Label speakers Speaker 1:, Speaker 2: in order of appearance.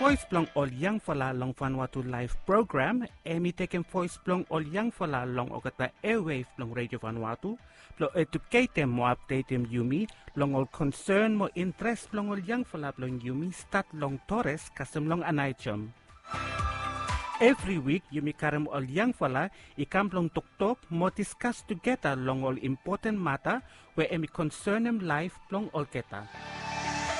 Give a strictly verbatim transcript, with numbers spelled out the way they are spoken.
Speaker 1: voice plong ol yang fala long Vanuatu live program, emi taken voice plong ol yang fala long ogata airwave plong Radio Vanuatu, plo educate mo update em yumi, long ol concern mo interest plong ol yang fala plong yumi start long Torres kasem long anaichom. Every week, yumi karam ol yang fala, ikam plong tok-tok mo discuss together long ol important matter where emi concern em life plong ol keta.